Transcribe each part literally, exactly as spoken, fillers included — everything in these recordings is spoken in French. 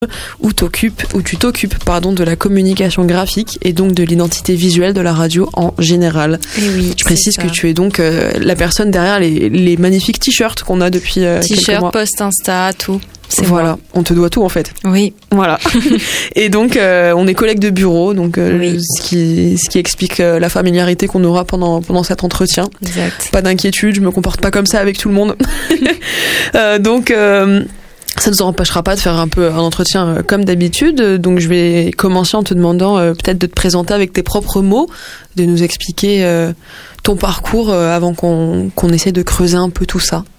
où, t'occupes, où tu t'occupes pardon, de la communication graphique et donc de l'identité visuelle de la radio en général. Et oui, je précise que tu es donc euh, la personne derrière les, les magnifiques t-shirts qu'on a depuis euh, quelques mois. T-shirts, post Insta, tout. C'est voilà, moi. On te doit tout en fait. Oui. Voilà. Et donc euh, on est collègues de bureau, donc euh, oui. ce qui ce qui explique euh, la familiarité qu'on aura pendant pendant cet entretien. Exact. Pas d'inquiétude, je me comporte pas comme ça avec tout le monde. euh, donc euh, ça ne nous empêchera pas de faire un peu un entretien euh, comme d'habitude. Donc je vais commencer en te demandant euh, peut-être de te présenter avec tes propres mots, de nous expliquer euh, ton parcours euh, avant qu'on qu'on essaie de creuser un peu tout ça.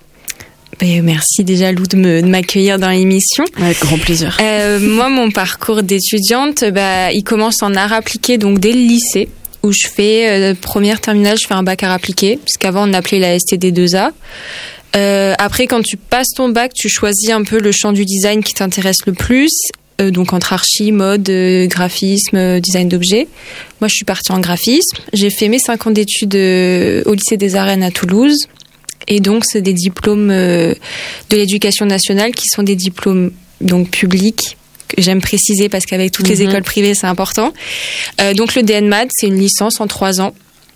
Merci déjà Lou de, me, de m'accueillir dans l'émission. Avec grand plaisir. Euh, moi, mon parcours d'étudiante, bah, il commence en art appliqué, donc dès le lycée, où je fais euh, première terminale, je fais un bac art appliqué, parce qu'avant on appelait la S T D deux A. Euh, après, quand tu passes ton bac, tu choisis un peu le champ du design qui t'intéresse le plus. Euh, donc entre archi, mode, euh, graphisme, euh, design d'objets. Moi, je suis partie en graphisme. J'ai fait mes cinq ans d'études euh, au lycée des Arènes à Toulouse. Et donc, c'est des diplômes euh, de l'éducation nationale qui sont des diplômes donc publics, que j'aime préciser parce qu'avec toutes mmh. les écoles privées, c'est important. Euh, donc, le D N M A D, c'est une licence en trois ans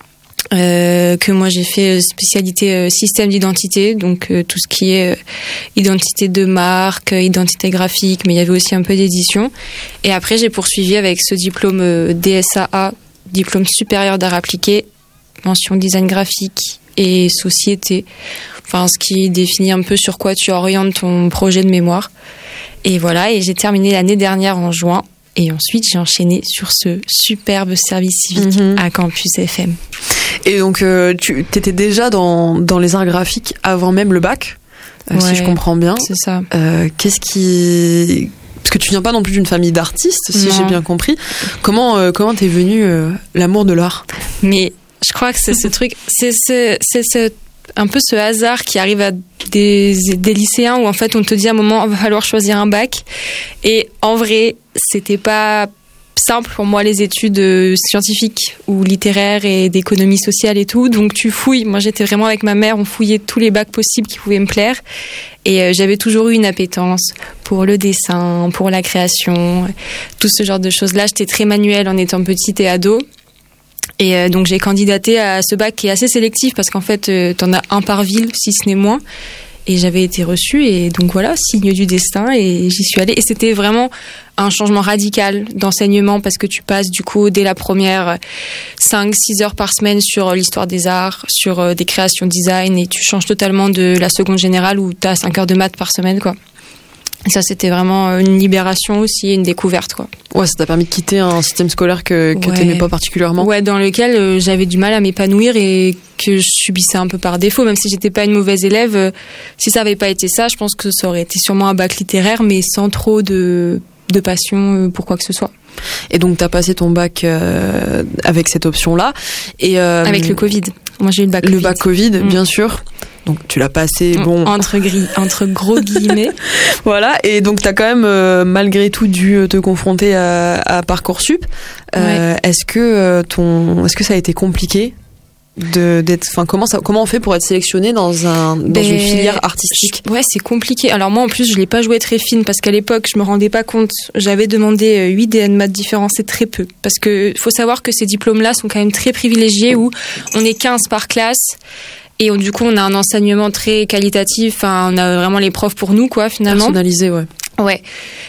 euh, que moi, j'ai fait spécialité euh, système d'identité, donc euh, tout ce qui est euh, identité de marque, euh, identité graphique, mais il y avait aussi un peu d'édition. Et après, j'ai poursuivi avec ce diplôme euh, D S A A, diplôme supérieur d'art appliqué, mention design graphique et société, enfin ce qui définit un peu sur quoi tu orientes ton projet de mémoire. Et voilà, et j'ai terminé l'année dernière en juin, et ensuite j'ai enchaîné sur ce superbe service civique mmh. à Campus F M. Et donc euh, tu étais déjà dans, dans les arts graphiques avant même le bac, euh, ouais, si je comprends bien. C'est ça. Euh, qu'est-ce qui... Parce que tu viens pas non plus d'une famille d'artistes, si non. j'ai bien compris. Comment euh, comment t'es venu euh, l'amour de l'art ? Mais je crois que c'est ce truc, c'est, c'est, c'est, c'est un peu ce hasard qui arrive à des, des lycéens où en fait on te dit à un moment il va falloir choisir un bac. Et en vrai, c'était pas simple pour moi les études scientifiques ou littéraires et d'économie sociale et tout. Donc tu fouilles. Moi j'étais vraiment avec ma mère, on fouillait tous les bacs possibles qui pouvaient me plaire. Et euh, j'avais toujours eu une appétence pour le dessin, pour la création, tout ce genre de choses-là. J'étais très manuelle en étant petite et ado. Et euh, donc j'ai candidaté à ce bac qui est assez sélectif parce qu'en fait euh, t'en as un par ville si ce n'est moins, et j'avais été reçue et donc voilà, signe du destin, et j'y suis allée. Et c'était vraiment un changement radical d'enseignement parce que tu passes du coup dès la première cinq six heures par semaine sur l'histoire des arts, sur euh, des créations design, et tu changes totalement de la seconde générale où t'as cinq heures de maths par semaine quoi. Et ça, c'était vraiment une libération aussi, une découverte, quoi. Ouais, ça t'a permis de quitter un système scolaire que, que ouais. t'aimais pas particulièrement. Ouais, dans lequel euh, j'avais du mal à m'épanouir et que je subissais un peu par défaut, même si j'étais pas une mauvaise élève. Euh, si ça avait pas été ça, je pense que ça aurait été sûrement un bac littéraire, mais sans trop de, de passion euh, pour quoi que ce soit. Et donc, t'as passé ton bac euh, avec cette option-là. Et euh, avec le Covid. Moi, j'ai eu le bac le Covid. Le bac Covid, mmh. bien sûr. Donc tu l'as passé, bon... Entre, gris, entre gros guillemets. Voilà, et donc tu as quand même, euh, malgré tout, dû te confronter à, à Parcoursup. Euh, ouais. Est-ce que, euh, ton, est-ce que ça a été compliqué de, d'être, enfin, comment, ça, comment on fait pour être sélectionné dans, un, dans ben, une filière artistique ? Ouais, c'est compliqué. Alors moi, en plus, je l'ai pas joué très fine parce qu'à l'époque, je me rendais pas compte. J'avais demandé huit D N M A D différents, c'est très peu. Parce que faut savoir que ces diplômes-là sont quand même très privilégiés, où on est quinze par classe. Et du coup, on a un enseignement très qualitatif. Enfin, on a vraiment les profs pour nous, quoi, finalement. Personnalisé, ouais. Ouais.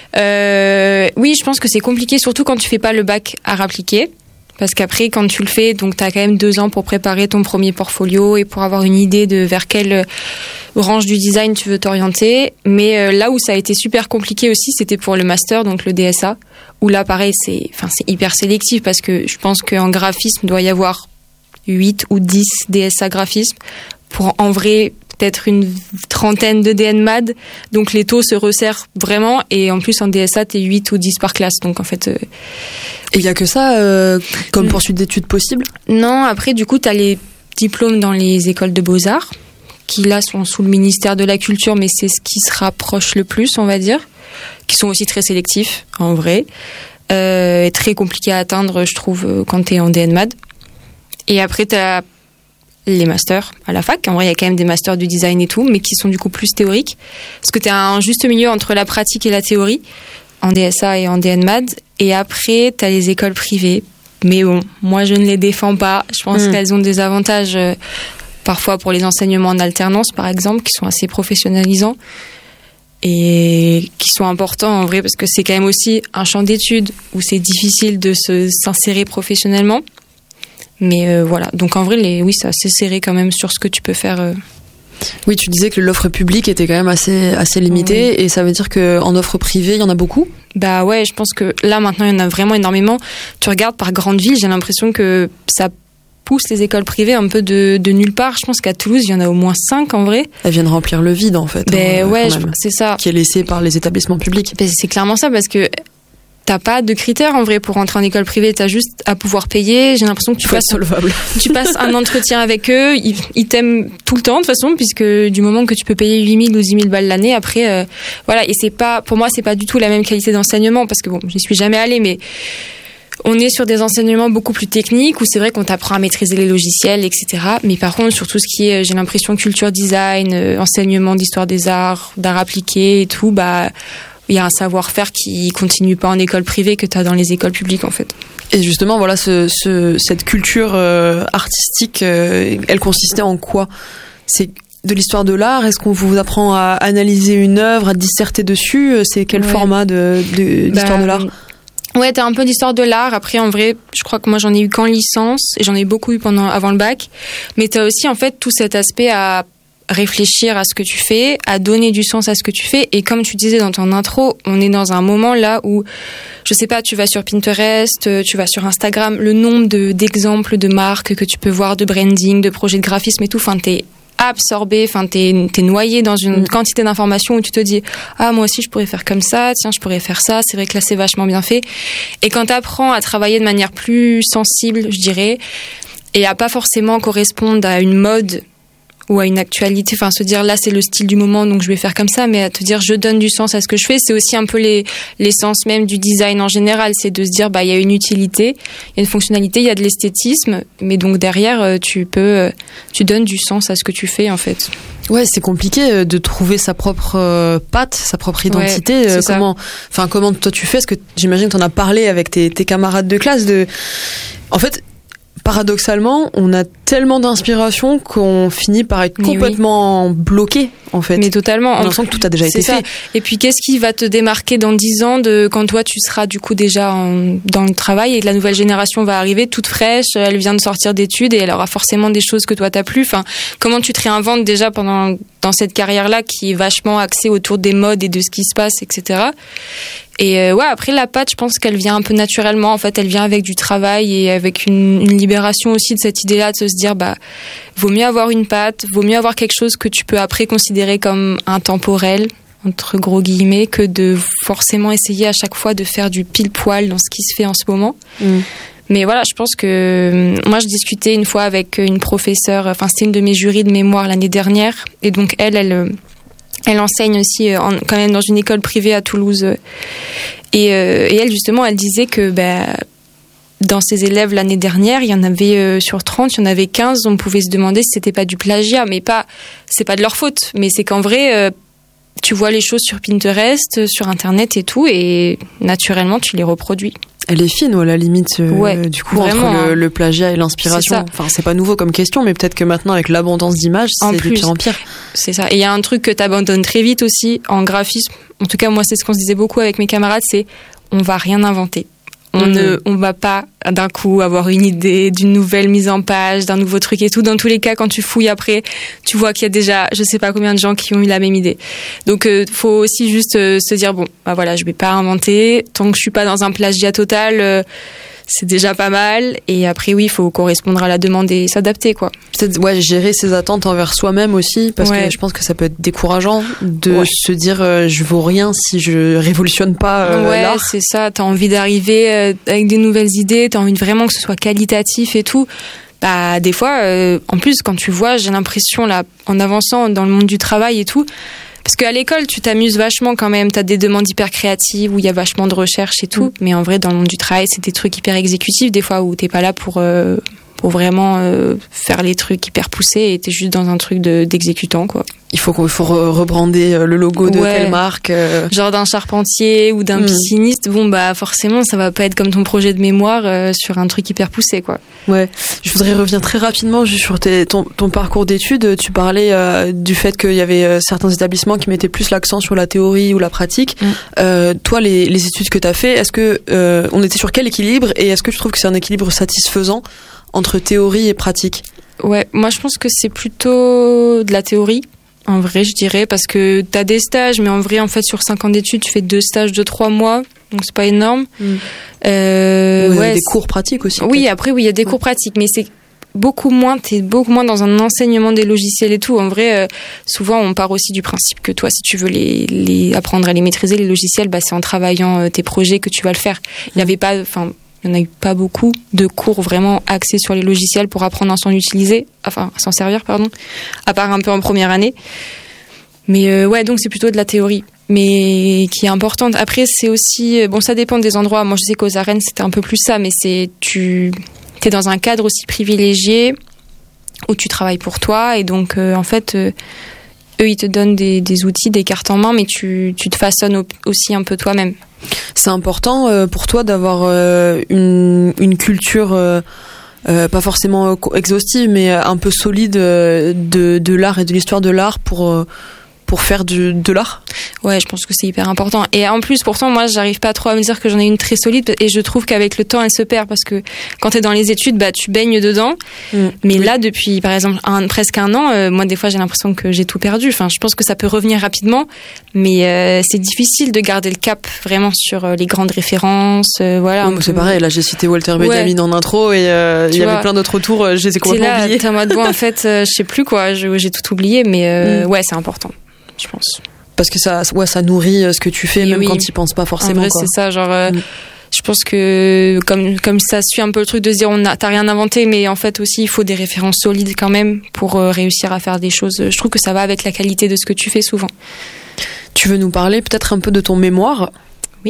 Euh, oui, je pense que c'est compliqué, surtout quand tu fais pas le bac art appliqué. Parce qu'après, quand tu le fais, donc t'as quand même deux ans pour préparer ton premier portfolio et pour avoir une idée de vers quelle branche du design tu veux t'orienter. Mais euh, là où ça a été super compliqué aussi, c'était pour le master, donc le D S A. Où là, pareil, c'est, enfin, c'est hyper sélectif parce que je pense qu'en graphisme, il doit y avoir huit ou dix D S A graphisme pour en vrai peut-être une trentaine de D N M A D, donc les taux se resserrent vraiment, et en plus en D S A t'es huit ou dix par classe, donc en fait euh... et il y a que ça euh, comme poursuite d'études possible ? Non, après du coup t'as les diplômes dans les écoles de beaux-arts qui là sont sous le ministère de la Culture, mais c'est ce qui se rapproche le plus, on va dire, qui sont aussi très sélectifs en vrai, euh, et très compliqués à atteindre je trouve quand t'es en D N M A D. Et après, t'as les masters à la fac. En vrai, il y a quand même des masters du design et tout, mais qui sont du coup plus théoriques. Parce que t'as un juste milieu entre la pratique et la théorie. en D S A et en D N M A D. Et après, t'as les écoles privées. Mais bon, moi, je ne les défends pas. Je pense mmh. qu'elles ont des avantages, euh, parfois pour les enseignements en alternance, par exemple, qui sont assez professionnalisants et qui sont importants en vrai, parce que c'est quand même aussi un champ d'études où c'est difficile de se, s'insérer professionnellement. Mais euh, voilà, donc en vrai, les, oui, c'est assez serré quand même sur ce que tu peux faire. Euh. Oui, tu disais que l'offre publique était quand même assez, assez limitée, oui. Et ça veut dire qu'en offre privée, il y en a beaucoup ? Bah ouais, je pense que là, maintenant, il y en a vraiment énormément. Tu regardes par grande ville, j'ai l'impression que ça pousse les écoles privées un peu de, de nulle part. Je pense qu'à Toulouse, il y en a au moins cinq en vrai. Elles viennent remplir le vide, en fait. Ben hein, ouais, je, c'est ça. Qui est laissé par les établissements publics. Ben c'est clairement ça, parce que t'as pas de critères en vrai pour rentrer en école privée, t'as juste à pouvoir payer. J'ai l'impression que tu passes, tu passes un entretien avec eux, ils, ils t'aiment tout le temps de toute façon, puisque du moment que tu peux payer huit mille ou dix mille balles l'année, après, euh, voilà. Et c'est pas, pour moi, c'est pas du tout la même qualité d'enseignement, parce que bon, j'y suis jamais allée, mais on est sur des enseignements beaucoup plus techniques où c'est vrai qu'on t'apprend à maîtriser les logiciels, et cetera. Mais par contre, sur tout ce qui est, j'ai l'impression, culture design, euh, enseignement d'histoire des arts, d'art appliqué et tout, bah, il y a un savoir-faire qui continue pas en école privée que tu as dans les écoles publiques en fait. Et justement, voilà, ce, ce, cette culture euh, artistique, euh, elle consistait en quoi ? C'est de l'histoire de l'art ? Est-ce qu'on vous apprend à analyser une œuvre, à disserter dessus ? C'est quel ouais. format de, de, d'histoire bah, de l'art ? Ouais, t'as un peu d'histoire de l'art. Après, en vrai, je crois que moi j'en ai eu qu'en licence et j'en ai beaucoup eu pendant avant le bac. Mais t'as aussi en fait tout cet aspect à réfléchir à ce que tu fais, à donner du sens à ce que tu fais. Et comme tu disais dans ton intro, on est dans un moment là où, je sais pas, tu vas sur Pinterest, tu vas sur Instagram, le nombre de, d'exemples de marques que tu peux voir, de branding, de projets de graphisme et tout, enfin, t'es absorbé, enfin, t'es, t'es noyé dans une mmh. quantité d'informations où tu te dis, ah, moi aussi, je pourrais faire comme ça, tiens, je pourrais faire ça, c'est vrai que là, c'est vachement bien fait. Et quand t'apprends à travailler de manière plus sensible, je dirais, et à pas forcément correspondre à une mode ou à une actualité, enfin se dire là c'est le style du moment donc je vais faire comme ça, mais à te dire je donne du sens à ce que je fais, c'est aussi un peu les, l'essence même du design en général, c'est de se dire bah il y a une utilité, il y a une fonctionnalité, il y a de l'esthétisme, mais donc derrière tu peux, tu donnes du sens à ce que tu fais en fait. Ouais, c'est compliqué de trouver sa propre patte, sa propre identité. Ouais, comment, enfin comment toi tu fais, parce que j'imagine que t'en as parlé avec tes, tes camarades de classe de, en fait. Paradoxalement, on a tellement d'inspiration qu'on finit par être mais complètement oui. bloqué, en fait. Mais totalement. On a l'impression que tout a déjà été ça. fait. Et puis, qu'est-ce qui va te démarquer dans dix ans de quand toi, tu seras du coup déjà en, dans le travail et que la nouvelle génération va arriver toute fraîche, elle vient de sortir d'études et elle aura forcément des choses que toi, t'as plu. Enfin, comment tu te réinventes déjà pendant, dans cette carrière-là qui est vachement axée autour des modes et de ce qui se passe, et cetera. Et euh, ouais, après la patte, je pense qu'elle vient un peu naturellement. En fait, elle vient avec du travail et avec une, une libération aussi de cette idée-là de se dire, bah, vaut mieux avoir une patte, vaut mieux avoir quelque chose que tu peux après considérer comme intemporel, entre gros guillemets, que de forcément essayer à chaque fois de faire du pile-poil dans ce qui se fait en ce moment. Mmh. Mais voilà, je pense que moi, je discutais une fois avec une professeure, enfin, c'était une de mes jurys de mémoire l'année dernière. Et donc, elle, elle... Elle enseigne aussi en, quand même dans une école privée à Toulouse. Et, euh, et elle, justement, elle disait que bah, dans ses élèves l'année dernière, il y en avait euh, sur trente, il y en avait quinze, on pouvait se demander si c'était pas du plagiat. Mais pas, c'est pas de leur faute. Mais c'est qu'en vrai, euh, tu vois les choses sur Pinterest, sur Internet et tout, et naturellement, tu les reproduis. Elle est fine, ou à la limite, euh, ouais, du coup, vraiment, entre le, le plagiat et l'inspiration. C'est enfin, c'est pas nouveau comme question, mais peut-être que maintenant, avec l'abondance d'images, c'est de pire en pire. C'est ça. Et il y a un truc que t'abandonnes très vite aussi en graphisme. En tout cas, moi, c'est ce qu'on se disait beaucoup avec mes camarades, c'est on va rien inventer. On mmh. ne, on va pas d'un coup avoir une idée d'une nouvelle mise en page, d'un nouveau truc et tout. Dans tous les cas, quand tu fouilles après, tu vois qu'il y a déjà, je sais pas combien de gens qui ont eu la même idée. Donc, euh, faut aussi juste euh, se dire bon, bah voilà, je vais pas inventer. Tant que je suis pas dans un plagiat total, euh, c'est déjà pas mal. Et après, oui, il faut correspondre à la demande et s'adapter, quoi. Peut-être, ouais, gérer ses attentes envers soi-même aussi, parce ouais. que je pense que ça peut être décourageant de ouais. se dire euh, je vaux rien si je révolutionne pas euh, ouais, l'art. Ouais, c'est ça. T'as envie d'arriver euh, avec des nouvelles idées, t'as envie vraiment que ce soit qualitatif et tout. Bah, des fois, euh, en plus, quand tu vois, j'ai l'impression, là, en avançant dans le monde du travail et tout, parce qu'à l'école, tu t'amuses vachement quand même. T'as des demandes hyper créatives où il y a vachement de recherche et tout. Mmh. Mais en vrai, dans le monde du travail, c'est des trucs hyper exécutifs, des fois, où t'es pas là pour, euh, pour vraiment euh, faire les trucs hyper poussés et t'es juste dans un truc de, d'exécutant, quoi. Il faut qu'il faut rebrander le logo de ouais. quelle marque euh... Genre d'un charpentier ou d'un mmh. pisciniste. Bon, bah forcément, ça va pas être comme ton projet de mémoire euh, sur un truc hyper poussé, quoi. Ouais. Je voudrais revenir très rapidement juste sur tes, ton, ton parcours d'études. Tu parlais euh, du fait qu'il y avait euh, certains établissements qui mettaient plus l'accent sur la théorie ou la pratique. Mmh. Euh, toi, les, les études que tu as fait, est-ce que euh, on était sur quel équilibre et est-ce que tu trouves que c'est un équilibre satisfaisant entre théorie et pratique? Ouais, moi je pense que c'est plutôt de la théorie. En vrai, je dirais, parce que t'as des stages, mais en vrai, en fait, sur cinq ans d'études, tu fais deux stages de trois mois, donc c'est pas énorme. Mm. Euh, ouais, ouais, des cours pratiques aussi. Oui, peut-être. après, oui, il y a des ouais. cours pratiques, mais c'est beaucoup moins, t'es beaucoup moins dans un enseignement des logiciels et tout. En vrai, euh, souvent, on part aussi du principe que toi, si tu veux les, les apprendre à les maîtriser, les logiciels, bah, c'est en travaillant euh, tes projets que tu vas le faire. Il y avait pas, enfin, il n'y en a eu pas beaucoup de cours vraiment axés sur les logiciels pour apprendre à s'en utiliser, enfin à s'en servir, pardon, à part un peu en première année. Mais euh, ouais, donc c'est plutôt de la théorie, mais qui est importante. Après, c'est aussi, bon, ça dépend des endroits. Moi, je sais qu'aux arènes, c'était un peu plus ça, mais c'est, tu es dans un cadre aussi privilégié où tu travailles pour toi, et donc euh, en fait, euh, eux, ils te donnent des, des outils, des cartes en main, mais tu, tu te façonnes aussi un peu toi-même. C'est important euh, pour toi d'avoir euh, une, une culture euh, euh, pas forcément exhaustive, mais un peu solide euh, de, de l'art et de l'histoire de l'art pour, euh, pour faire du, de l'art. Ouais, je pense que c'est hyper important. Et en plus, pourtant, moi, j'arrive pas trop à me dire que j'en ai une très solide, et je trouve qu'avec le temps, elle se perd, parce que quand t'es dans les études, bah, tu baignes dedans. Mmh, mais oui. Là, depuis, par exemple, un, presque un an, euh, moi, des fois, j'ai l'impression que j'ai tout perdu. Enfin, je pense que ça peut revenir rapidement, mais euh, c'est difficile de garder le cap vraiment sur euh, les grandes références. Euh, voilà. Ouais, c'est peu... pareil. Là, j'ai cité Walter Benjamin ouais. en intro, et euh, il y vois, avait plein d'autres autour. Euh, je les ai complètement là, oubliés. T'es en mode bon, en fait, euh, je sais plus quoi. Je, j'ai tout oublié, mais euh, mmh. ouais, c'est important, je pense. Parce que ça, ouais, ça nourrit ce que tu fais, et même oui. quand tu y penses pas forcément. En vrai, quoi. c'est ça, genre, euh, mm. je pense que comme, comme ça suit un peu le truc de se dire, on a, t'as rien inventé, mais en fait aussi, il faut des références solides quand même pour euh, réussir à faire des choses. Je trouve que ça va avec la qualité de ce que tu fais souvent. Tu veux nous parler peut-être un peu de ton mémoire ? Oui.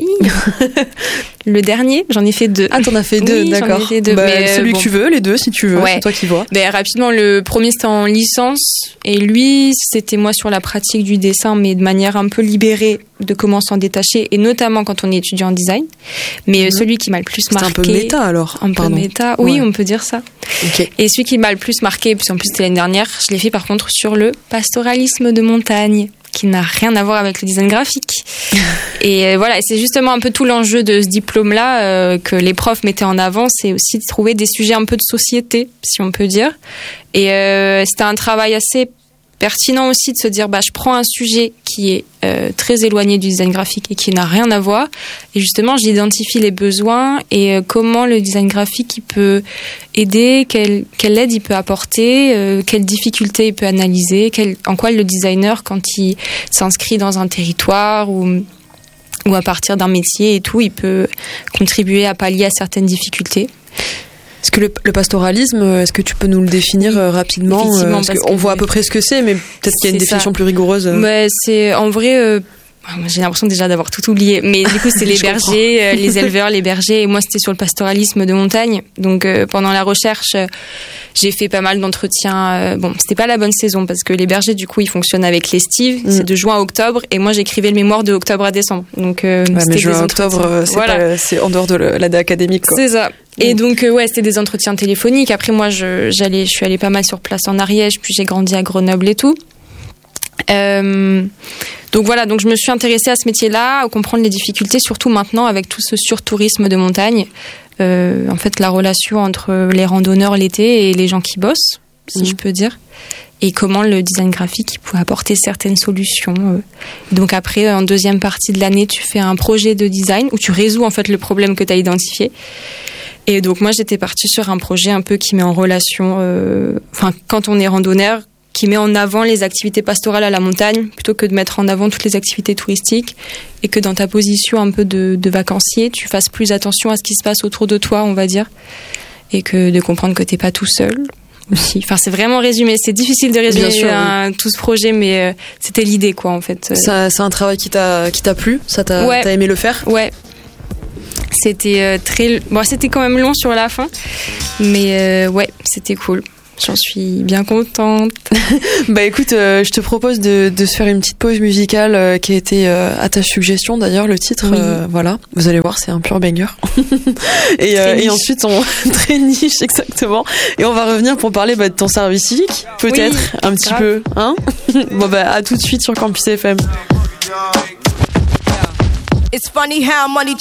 Le dernier, j'en ai fait deux. Ah, t'en as fait deux, oui, d'accord. J'en ai fait deux, bah, mais celui bon. que tu veux, les deux si tu veux, ouais. C'est toi qui vois. Ben, rapidement, le premier c'était en licence, et lui, c'était moi sur la pratique du dessin, mais de manière un peu libérée de comment s'en détacher, et notamment quand on est étudiant en design. Mais mmh. celui qui m'a le plus c'était marqué. Un peu méta alors. Un Pardon. peu méta, oui, ouais. On peut dire ça. Okay. Et celui qui m'a le plus marqué, puis en plus c'était l'année dernière, je l'ai fait par contre sur le pastoralisme de montagne, qui n'a rien à voir avec le design graphique. Et euh, voilà, c'est justement un peu tout l'enjeu de ce diplôme-là euh, que les profs mettaient en avant, c'est aussi de trouver des sujets un peu de société, si on peut dire. Et euh, c'était un travail assez pertinent aussi de se dire, bah, je prends un sujet qui est euh, très éloigné du design graphique et qui n'a rien à voir, et justement j'identifie les besoins et euh, comment le design graphique il peut aider, quelle, quelle aide il peut apporter, euh, quelles difficultés il peut analyser, quel, en quoi le designer quand il s'inscrit dans un territoire ou, ou à partir d'un métier et tout, il peut contribuer à pallier à certaines difficultés. Est-ce que le, le pastoralisme, est-ce que tu peux nous le définir oui, rapidement ? Effectivement, parce qu'on voit à peu près ce que c'est, mais peut-être qu'il y a une définition ça. plus rigoureuse. Ouais, c'est en vrai. Euh, j'ai l'impression déjà d'avoir tout oublié, mais du coup c'est les bergers, euh, les éleveurs, les bergers. Et moi c'était sur le pastoralisme de montagne. Donc euh, pendant la recherche, euh, j'ai fait pas mal d'entretiens. Euh, bon, c'était pas la bonne saison parce que les bergers du coup ils fonctionnent avec l'estive, mmh. c'est de juin à octobre, et moi j'écrivais le mémoire de octobre à décembre. Donc euh, ouais, c'était mais juin des à octobre, c'est, voilà. pas, c'est en dehors de l'année académique. Quoi. C'est ça. Et donc euh, ouais, c'était des entretiens téléphoniques. Après moi, je j'allais, je suis allée pas mal sur place en Ariège, puis j'ai grandi à Grenoble et tout. Euh, donc voilà, donc je me suis intéressée à ce métier-là, à comprendre les difficultés, surtout maintenant avec tout ce surtourisme de montagne. Euh, en fait, la relation entre les randonneurs l'été et les gens qui bossent, si mmh. je peux dire. Et comment le design graphique peut apporter certaines solutions. Donc après, en deuxième partie de l'année, tu fais un projet de design où tu résous en fait le problème que tu as identifié. Et donc moi, j'étais partie sur un projet un peu qui met en relation, euh, enfin, quand on est randonneur, qui met en avant les activités pastorales à la montagne, plutôt que de mettre en avant toutes les activités touristiques, et que dans ta position un peu de, de vacancier, tu fasses plus attention à ce qui se passe autour de toi, on va dire, et que de comprendre que t'es pas tout seul. Aussi. Enfin, c'est vraiment résumé. C'est difficile de résumer sûr, un, oui. tout ce projet, mais euh, c'était l'idée, quoi, en fait. Ça, c'est un travail qui t'a, qui t'a plu ? Ça t'a, ouais. t'as aimé le faire ? Ouais. C'était euh, très, bon, c'était quand même long sur la fin, Mais euh, ouais, c'était cool. J'en suis bien contente. Bah écoute, euh, je te propose de, de se faire une petite pause musicale euh, qui a été euh, à ta suggestion d'ailleurs, le titre. Oui. Euh, voilà, vous allez voir, c'est un pur banger. et, euh, et ensuite, on très niche exactement. Et on va revenir pour parler bah, de ton service civique, peut-être oui, un petit grave. peu, hein. Bon bah à tout de suite sur Campus F M. It's funny how money